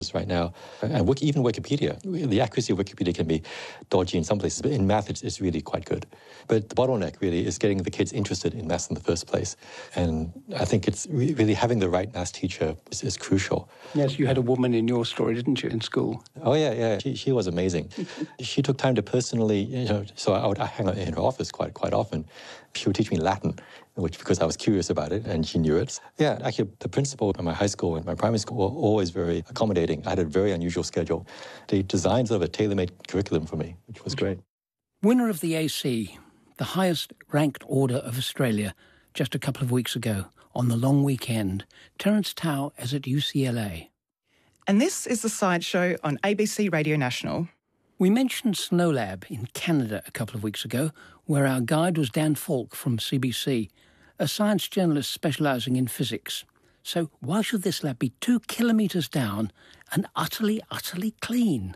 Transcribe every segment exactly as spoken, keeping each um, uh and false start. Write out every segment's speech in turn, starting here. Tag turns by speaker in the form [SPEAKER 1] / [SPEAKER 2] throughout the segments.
[SPEAKER 1] right now. And Wiki, even Wikipedia, the accuracy of Wikipedia can be dodgy in some places, but in math it's, it's really quite good. But the bottleneck really is getting the kids interested in maths in the first place. And I think it's really having the right maths teacher is, is crucial.
[SPEAKER 2] Yes, you had a woman in your story, didn't you, in school?
[SPEAKER 1] Oh, yeah, yeah. She, she was amazing. She took time to personally, you know, so I would I hang out in her office quite quite often. She would teach me Latin, which because I was curious about it and she knew it. Yeah, actually, the principal at my high school and my primary school were always very accommodating. I had a very unusual schedule. They designed sort of a tailor-made curriculum for me, which was great.
[SPEAKER 3] Winner of the A C, the highest ranked order of Australia, just a couple of weeks ago on the long weekend. Terence Tao is at U C L A.
[SPEAKER 4] And this is The Sideshow on A B C Radio National.
[SPEAKER 3] We mentioned SNOLAB in Canada a couple of weeks ago, where our guide was Dan Falk from C B C, a science journalist specialising in physics. So why should this lab be two kilometres down and utterly, utterly clean?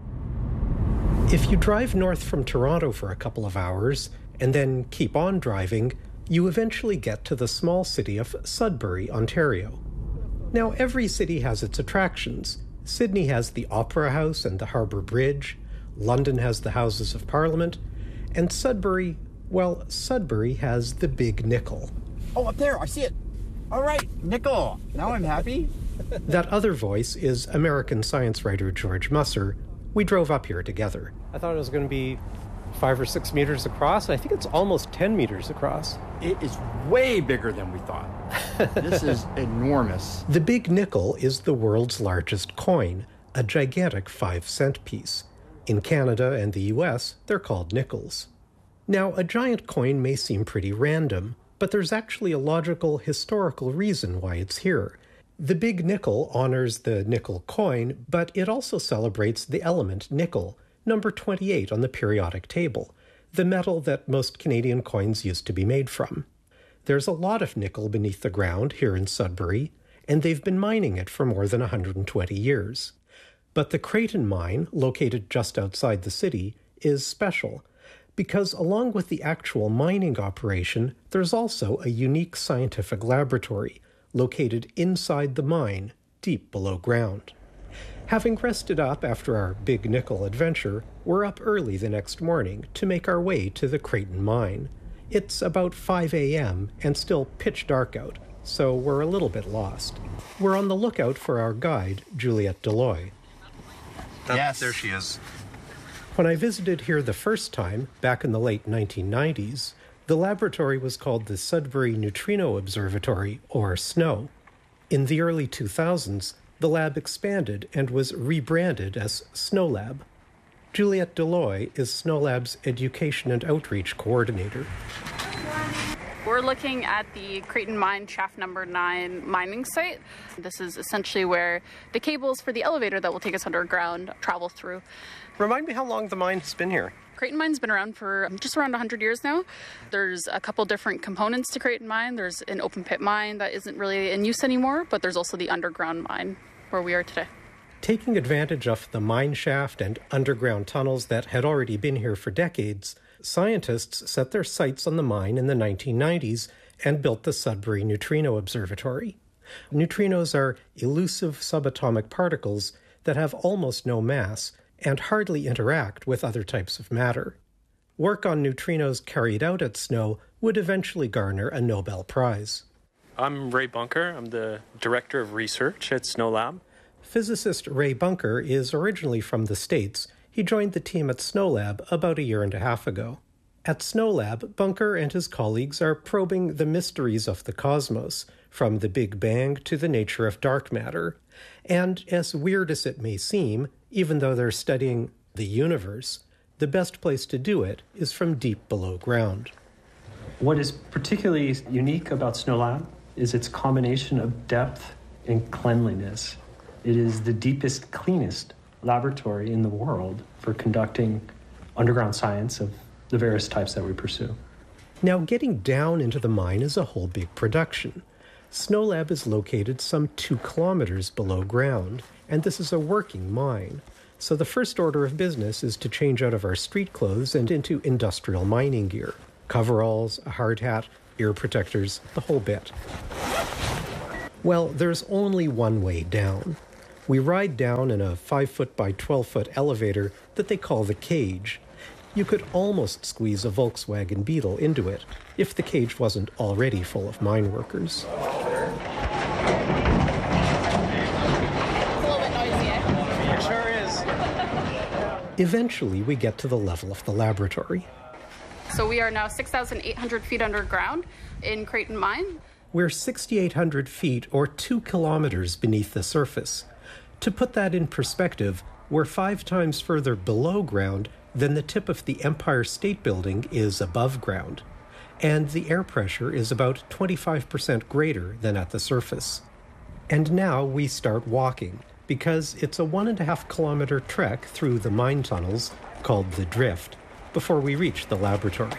[SPEAKER 5] If you drive north from Toronto for a couple of hours and then keep on driving, you eventually get to the small city of Sudbury, Ontario. Now, every city has its attractions. Sydney has the Opera House and the Harbour Bridge. London has the Houses of Parliament. And Sudbury, well, Sudbury has the Big Nickel.
[SPEAKER 6] Oh, up there, I see it. All right, nickel. Now I'm happy.
[SPEAKER 5] That other voice is American science writer George Musser. We drove up here together. I thought it was going to be five or six meters across. I think it's almost ten meters across.
[SPEAKER 6] It is way bigger than we thought. This is enormous.
[SPEAKER 5] The Big Nickel is the world's largest coin, a gigantic five-cent piece. In Canada and the U S, they're called nickels. Now, a giant coin may seem pretty random, but there's actually a logical, historical reason why it's here. The Big Nickel honors the nickel coin, but it also celebrates the element nickel, number twenty-eight on the periodic table, the metal that most Canadian coins used to be made from. There's a lot of nickel beneath the ground here in Sudbury, and they've been mining it for more than one hundred twenty years. But the Creighton mine, located just outside the city, is special, because along with the actual mining operation, there's also a unique scientific laboratory located inside the mine, deep below ground. Having rested up after our Big Nickel adventure, we're up early the next morning to make our way to the Creighton mine. It's about five a.m. and still pitch dark out, so we're a little bit lost. We're on the lookout for our guide, Juliette Deloy.
[SPEAKER 6] Yes.
[SPEAKER 5] There she is. When I visited here the first time, back in the late nineteen nineties, the laboratory was called the Sudbury Neutrino Observatory, or SNO. In the early two thousands, the lab expanded and was rebranded as SNOLAB. Juliette Deloy is SNOLAB's Education and Outreach Coordinator.
[SPEAKER 7] We're looking at the Creighton Mine Shaft Number nine mining site. This is essentially where the cables for the elevator that will take us underground travel through.
[SPEAKER 5] Remind me how long the mine has been here.
[SPEAKER 7] Creighton Mine's been around for just around one hundred years now. There's a couple different components to Creighton Mine. There's an open pit mine that isn't really in use anymore, but there's also the underground mine where we are today.
[SPEAKER 5] Taking advantage of the mine shaft and underground tunnels that had already been here for decades, scientists set their sights on the mine in the nineteen nineties and built the Sudbury Neutrino Observatory. Neutrinos are elusive subatomic particles that have almost no mass and hardly interact with other types of matter. Work on neutrinos carried out at SNO would eventually garner a Nobel Prize.
[SPEAKER 8] I'm Ray Bunker. I'm the Director of Research at SNOLAB.
[SPEAKER 5] Physicist Ray Bunker is originally from the States. He joined the team at SNOLAB about a year and a half ago. At SNOLAB, Bunker and his colleagues are probing the mysteries of the cosmos, from the Big Bang to the nature of dark matter. And as weird as it may seem, even though they're studying the universe, the best place to do it is from deep below ground.
[SPEAKER 9] What is particularly unique about SNOLAB is its combination of depth and cleanliness. It is the deepest, cleanest laboratory in the world for conducting underground science of the various types that we pursue.
[SPEAKER 5] Now, getting down into the mine is a whole big production. SNOLAB is located some two kilometers below ground, and this is a working mine. So the first order of business is to change out of our street clothes and into industrial mining gear. Coveralls, a hard hat, ear protectors, the whole bit. Well, there's only one way down. We ride down in a five foot by twelve foot elevator that they call the cage. You could almost squeeze a Volkswagen Beetle into it if the cage wasn't already full of mine workers.
[SPEAKER 7] It's a little bit noisy, eh?
[SPEAKER 2] It sure is.
[SPEAKER 5] Eventually, we get to the level of the laboratory.
[SPEAKER 7] So we are now six thousand eight hundred feet underground in Creighton Mine.
[SPEAKER 5] We're six thousand eight hundred feet, or two kilometers beneath the surface. To put that in perspective, we're five times further below ground than the tip of the Empire State Building is above ground. And the air pressure is about twenty-five percent greater than at the surface. And now we start walking, because it's a one and a half kilometer trek through the mine tunnels, called the Drift, before we reach the laboratory.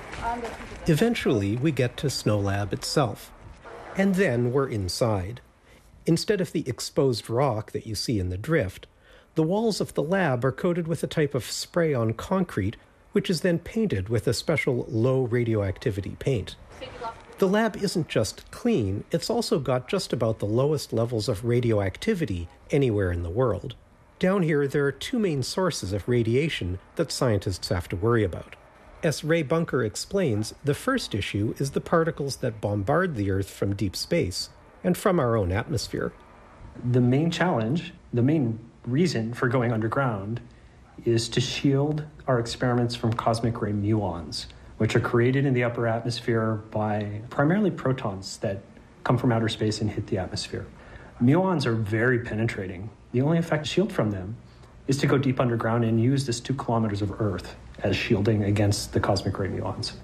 [SPEAKER 5] Eventually, we get to SNOLAB itself. And then we're inside. Instead of the exposed rock that you see in the Drift, the walls of the lab are coated with a type of spray-on concrete, which is then painted with a special low radioactivity paint. The lab isn't just clean, it's also got just about the lowest levels of radioactivity anywhere in the world. Down here, there are two main sources of radiation that scientists have to worry about. As Ray Bunker explains, the first issue is the particles that bombard the Earth from deep space and from our own atmosphere.
[SPEAKER 9] The main challenge, the main reason for going underground, is to shield our experiments from cosmic ray muons, which are created in the upper atmosphere by primarily protons that come from outer space and hit the atmosphere. Muons are very penetrating. The only effect to shield from them is to go deep underground and use this two kilometers of Earth as shielding against the cosmic ray muons.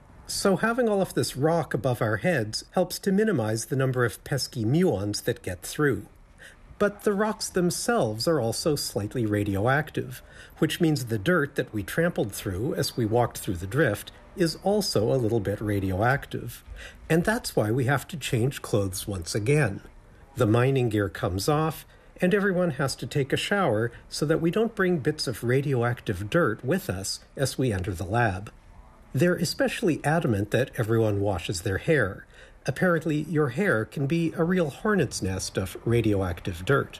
[SPEAKER 5] So having all of this rock above our heads helps to minimize the number of pesky muons that get through. But the rocks themselves are also slightly radioactive, which means the dirt that we trampled through as we walked through the Drift is also a little bit radioactive. And that's why we have to change clothes once again. The mining gear comes off, and everyone has to take a shower so that we don't bring bits of radioactive dirt with us as we enter the lab. They're especially adamant that everyone washes their hair. Apparently, your hair can be a real hornet's nest of radioactive dirt.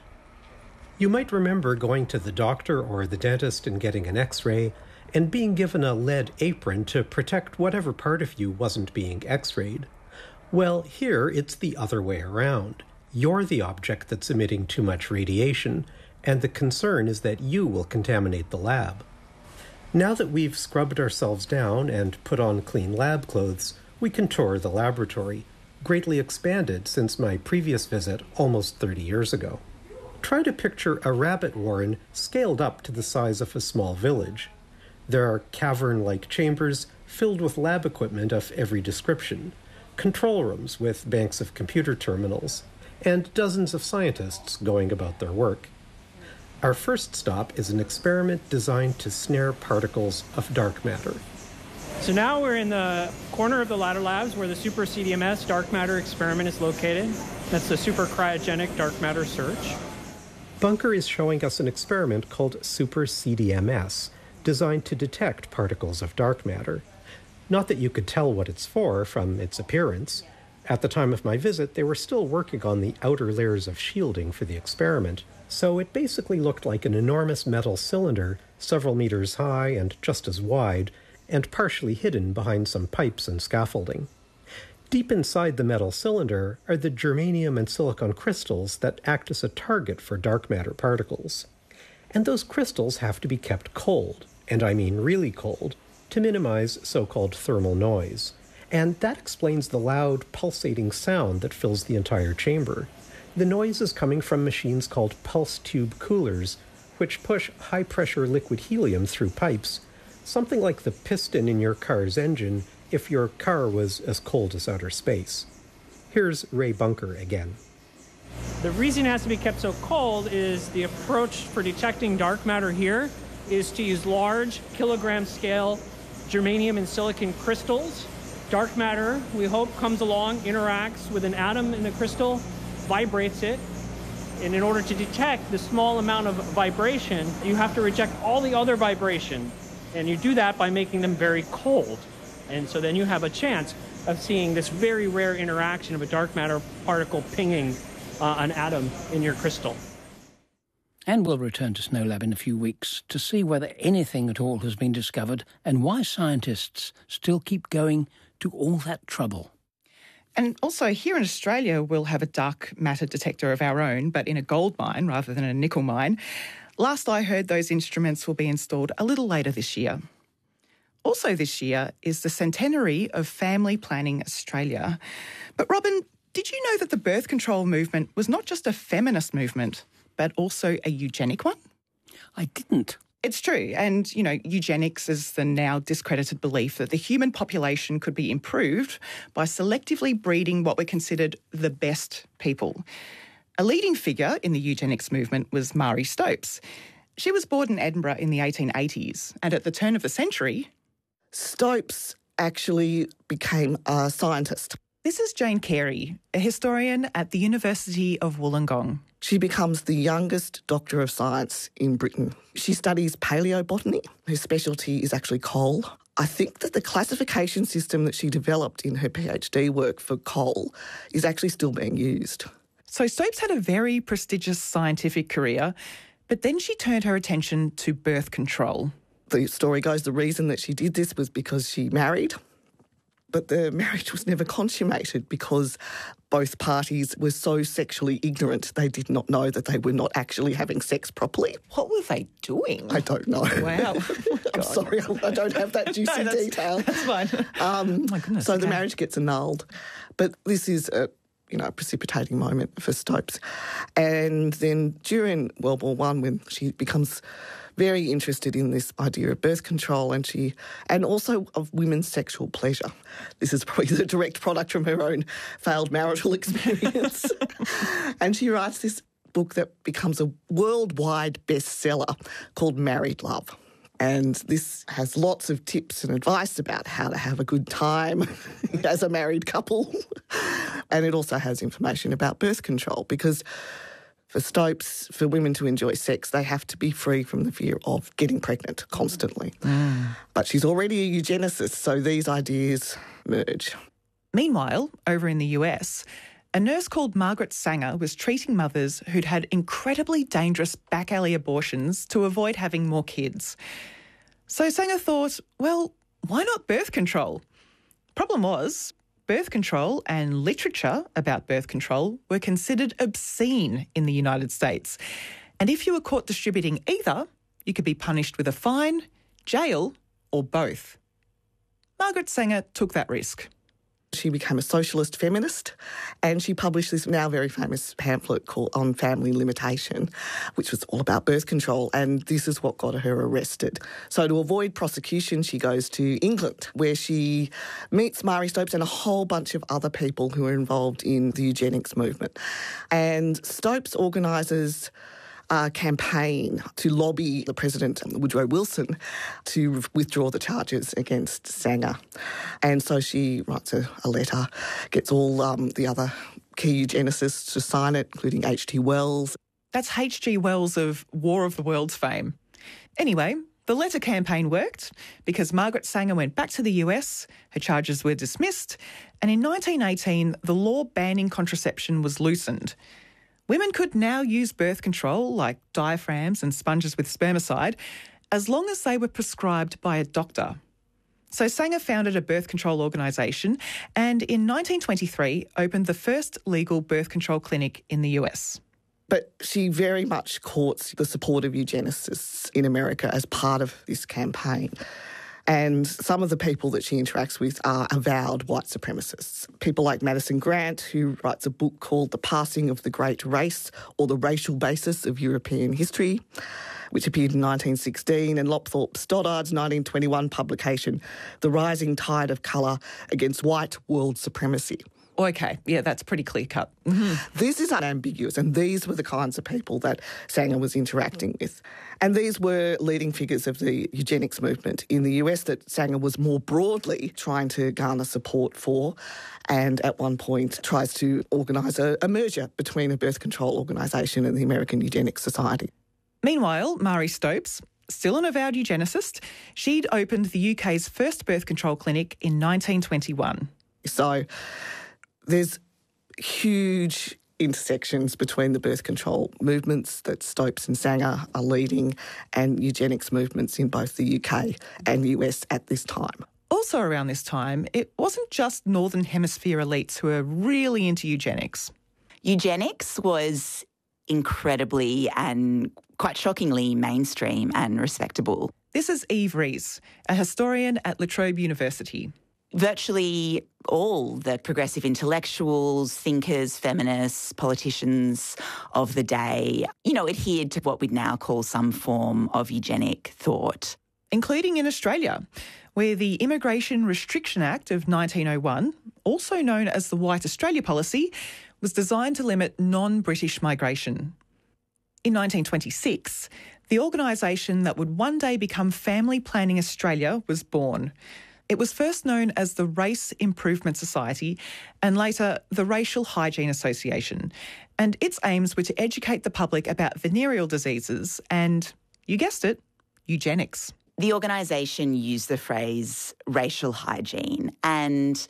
[SPEAKER 5] You might remember going to the doctor or the dentist and getting an X-ray, and being given a lead apron to protect whatever part of you wasn't being X-rayed. Well, here it's the other way around. You're the object that's emitting too much radiation, and the concern is that you will contaminate the lab. Now that we've scrubbed ourselves down and put on clean lab clothes, we can tour the laboratory, greatly expanded since my previous visit almost thirty years ago. Try to picture a rabbit warren scaled up to the size of a small village. There are cavern-like chambers filled with lab equipment of every description, control rooms with banks of computer terminals, and dozens of scientists going about their work. Our first stop is an experiment designed to snare particles of dark matter.
[SPEAKER 10] So now we're in the corner of the ladder labs where the Super C D M S dark matter experiment is located. That's the Super Cryogenic Dark Matter Search.
[SPEAKER 5] Bunker is showing us an experiment called Super C D M S, designed to detect particles of dark matter. Not that you could tell what it's for from its appearance. At the time of my visit, they were still working on the outer layers of shielding for the experiment, so it basically looked like an enormous metal cylinder, several meters high and just as wide, and partially hidden behind some pipes and scaffolding. Deep inside the metal cylinder are the germanium and silicon crystals that act as a target for dark matter particles. And those crystals have to be kept cold, and I mean really cold, to minimize so-called thermal noise. And that explains the loud, pulsating sound that fills the entire chamber. The noise is coming from machines called pulse tube coolers, which push high-pressure liquid helium through pipes, something like the piston in your car's engine if your car was as cold as outer space. Here's Ray Bunker again.
[SPEAKER 10] The reason it has to be kept so cold is the approach for detecting dark matter here is to use large kilogram-scale germanium and silicon crystals. Dark matter, we hope, comes along, interacts with an atom in the crystal, vibrates it, and in order to detect the small amount of vibration, you have to reject all the other vibration. And you do that by making them very cold. And so then you have a chance of seeing this very rare interaction of a dark matter particle pinging uh, an atom in your crystal.
[SPEAKER 3] And we'll return to SNOLAB in a few weeks to see whether anything at all has been discovered and why scientists still keep going to all that trouble.
[SPEAKER 4] And also here in Australia, we'll have a dark matter detector of our own, but in a gold mine rather than a nickel mine. Last I heard, those instruments will be installed a little later this year. Also this year is the centenary of Family Planning Australia. But Robin, did you know that the birth control movement was not just a feminist movement, but also a eugenic one?
[SPEAKER 3] I didn't.
[SPEAKER 4] It's true. And, you know, eugenics is the now discredited belief that the human population could be improved by selectively breeding what were considered the best people. A leading figure in the eugenics movement was Marie Stopes. She was born in Edinburgh in the eighteen eighties, and at the turn of the century...
[SPEAKER 11] Stopes actually became a scientist.
[SPEAKER 4] This is Jane Carey, a historian at the University of Wollongong.
[SPEAKER 11] She becomes the youngest Doctor of Science in Britain. She studies paleobotany. Her specialty is actually coal. I think that the classification system that she developed in her PhD work for coal is actually still being used.
[SPEAKER 4] So Stopes had a very prestigious scientific career, but then she turned her attention to birth control.
[SPEAKER 11] The story goes the reason that she did this was because she married. But the marriage was never consummated because both parties were so sexually ignorant they did not know that they were not actually having sex properly.
[SPEAKER 4] What were they doing?
[SPEAKER 11] I don't know.
[SPEAKER 4] Wow.
[SPEAKER 11] I'm sorry, I don't have that juicy
[SPEAKER 4] no, that's,
[SPEAKER 11] detail.
[SPEAKER 4] That's fine.
[SPEAKER 11] Um,
[SPEAKER 4] oh my goodness.
[SPEAKER 11] So
[SPEAKER 4] okay.
[SPEAKER 11] the marriage gets annulled. But this is a you know, precipitating moment for Stopes. And then during World War One, when she becomes very interested in this idea of birth control and she and also of women's sexual pleasure. This is probably the direct product from her own failed marital experience. And she writes this book that becomes a worldwide bestseller called Married Love. And this has lots of tips and advice about how to have a good time as a married couple. And it also has information about birth control because for Stopes, for women to enjoy sex, they have to be free from the fear of getting pregnant constantly. Mm. But she's already a eugenicist, so these ideas merge.
[SPEAKER 4] Meanwhile, over in the U S, a nurse called Margaret Sanger was treating mothers who'd had incredibly dangerous back alley abortions to avoid having more kids. So Sanger thought, well, why not birth control? Problem was, birth control and literature about birth control were considered obscene in the United States. And if you were caught distributing either, you could be punished with a fine, jail, or both. Margaret Sanger took that risk.
[SPEAKER 11] She became a socialist feminist and she published this now very famous pamphlet called On Family Limitation, which was all about birth control, and this is what got her arrested. So to avoid prosecution, she goes to England where she meets Marie Stopes and a whole bunch of other people who are involved in the eugenics movement. And Stopes organises a campaign to lobby the President, Woodrow Wilson, to withdraw the charges against Sanger. And so she writes a, a letter, gets all um, the other key eugenicists to sign it, including H G Wells.
[SPEAKER 4] That's H G Wells of War of the Worlds fame. Anyway, the letter campaign worked because Margaret Sanger went back to the U S, her charges were dismissed, and in nineteen eighteen, the law banning contraception was loosened. Women could now use birth control, like diaphragms and sponges with spermicide, as long as they were prescribed by a doctor. So Sanger founded a birth control organisation and in nineteen twenty-three opened the first legal birth control clinic in the U S.
[SPEAKER 11] But she very much courts the support of eugenicists in America as part of this campaign. And some of the people that she interacts with are avowed white supremacists. People like Madison Grant, who writes a book called The Passing of the Great Race, or The Racial Basis of European History, which appeared in nineteen sixteen, and Lopthorpe Stoddard's nineteen twenty-one publication, The Rising Tide of Colour Against White World Supremacy.
[SPEAKER 4] Okay, yeah, that's pretty clear-cut.
[SPEAKER 11] Mm-hmm. This is unambiguous, and these were the kinds of people that Sanger was interacting with. And these were leading figures of the eugenics movement in the U S that Sanger was more broadly trying to garner support for, and at one point tries to organise a, a merger between a birth control organisation and the American Eugenics Society.
[SPEAKER 4] Meanwhile, Marie Stopes, still an avowed eugenicist, she'd opened the U K's first birth control clinic in nineteen twenty-one.
[SPEAKER 11] So there's huge intersections between the birth control movements that Stopes and Sanger are leading and eugenics movements in both the U K and U S at this time.
[SPEAKER 4] Also around this time, it wasn't just Northern Hemisphere elites who were really into eugenics.
[SPEAKER 12] Eugenics was incredibly and quite shockingly mainstream and respectable.
[SPEAKER 4] This is Eve Rees, a historian at La Trobe University.
[SPEAKER 12] Virtually all the progressive intellectuals, thinkers, feminists, politicians of the day, you know, adhered to what we'd now call some form of eugenic thought.
[SPEAKER 4] Including in Australia, where the Immigration Restriction Act of nineteen oh one, also known as the White Australia Policy, was designed to limit non-British migration. In nineteen twenty-six, the organisation that would one day become Family Planning Australia was born. It was first known as the Race Improvement Society and later the Racial Hygiene Association, and its aims were to educate the public about venereal diseases and, you guessed it, eugenics.
[SPEAKER 12] The organisation used the phrase racial hygiene, and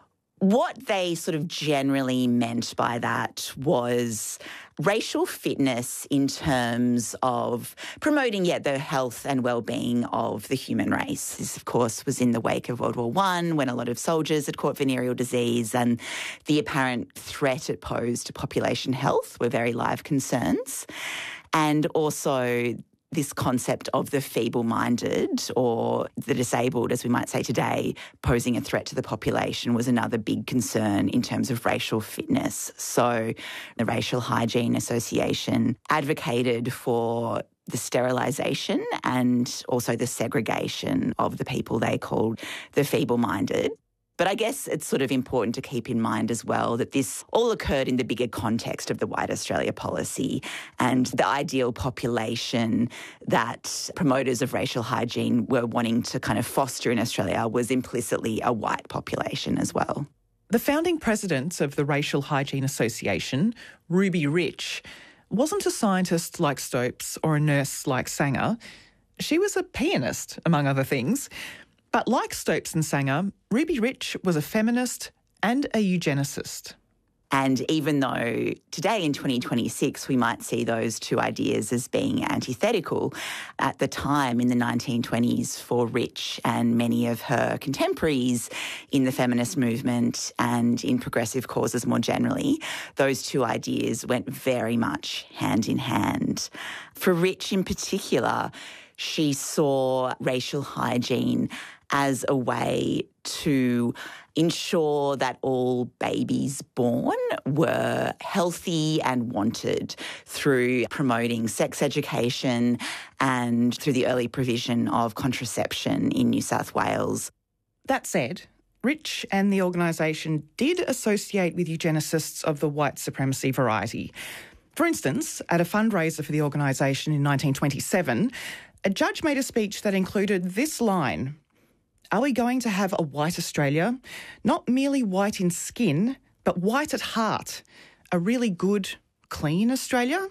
[SPEAKER 12] what they sort of generally meant by that was racial fitness in terms of promoting, yeah, the health and well-being of the human race. This, of course, was in the wake of World War One, when a lot of soldiers had caught venereal disease, and the apparent threat it posed to population health were very live concerns. And also this concept of the feeble-minded or the disabled, as we might say today, posing a threat to the population was another big concern in terms of racial fitness. So the Racial Hygiene Association advocated for the sterilisation and also the segregation of the people they called the feeble-minded. But I guess it's sort of important to keep in mind as well that this all occurred in the bigger context of the White Australia Policy, and the ideal population that promoters of racial hygiene were wanting to kind of foster in Australia was implicitly a white population as well.
[SPEAKER 4] The founding president of the Racial Hygiene Association, Ruby Rich, wasn't a scientist like Stopes or a nurse like Sanger. She was a pianist, among other things. But like Stopes and Sanger, Ruby Rich was a feminist and a eugenicist.
[SPEAKER 12] And even though today in twenty twenty-six we might see those two ideas as being antithetical, at the time in the nineteen twenties for Rich and many of her contemporaries in the feminist movement and in progressive causes more generally, those two ideas went very much hand in hand. For Rich in particular, she saw racial hygiene as a way to ensure that all babies born were healthy and wanted through promoting sex education and through the early provision of contraception in New South Wales.
[SPEAKER 4] That said, Rich and the organisation did associate with eugenicists of the white supremacy variety. For instance, at a fundraiser for the organisation in nineteen twenty-seven, a judge made a speech that included this line: "Are we going to have a white Australia? Not merely white in skin, but white at heart. A really good, clean Australia?"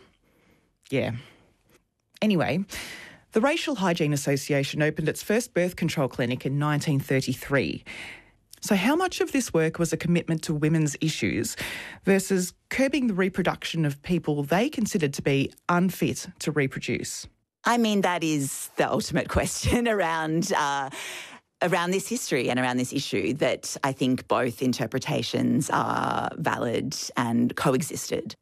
[SPEAKER 4] Yeah. Anyway, the Racial Hygiene Association opened its first birth control clinic in nineteen thirty-three. So how much of this work was a commitment to women's issues versus curbing the reproduction of people they considered to be unfit to reproduce?
[SPEAKER 12] I mean, that is the ultimate question around uh, around this history and around this issue, that I think both interpretations are valid and coexisted.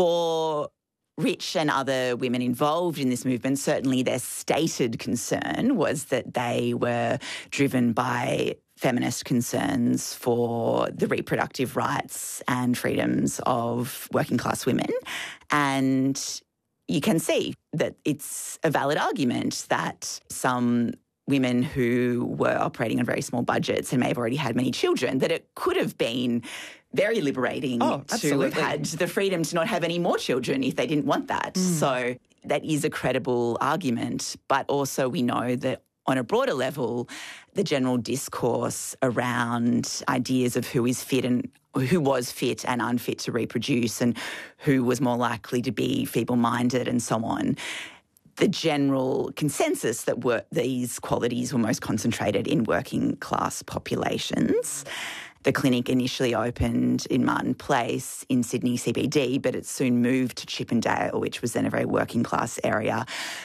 [SPEAKER 12] For Rich and other women involved in this movement, certainly their stated concern was that they were driven by feminist concerns for the reproductive rights and freedoms of working class women. And you can see that it's a valid argument that some women who were operating on very small budgets and may have already had many children, that it could have been very liberating
[SPEAKER 4] oh,
[SPEAKER 12] to have had the freedom to not have any more children if they didn't want that. Mm. So that is a credible argument. But also we know that on a broader level, the general discourse around ideas of who is fit and who was fit and unfit to reproduce and who was more likely to be feeble-minded and so on, the general consensus that were these qualities were most concentrated in working class populations. The clinic initially opened in Martin Place in Sydney C B D, but it soon moved to Chippendale, which was then a very working class area.